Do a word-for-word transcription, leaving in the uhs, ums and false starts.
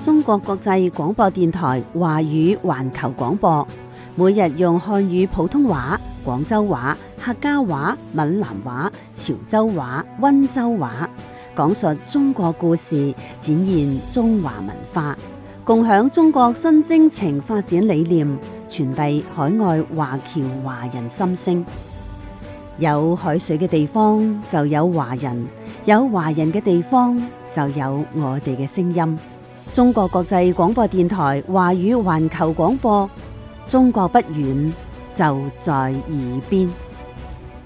中國國際廣播電台華語環球廣播，每日用漢語普通話、廣州話、客家話、閩南話、潮州話、溫州話，講述中國故事，展現中華文化，共享中國新征程發展理念，傳遞海外華僑華人心聲。有海水嘅地方就有華人，有華人嘅地方就有我哋嘅聲音。中國國際廣播電台華語環球廣播，中國不遠，就在耳邊。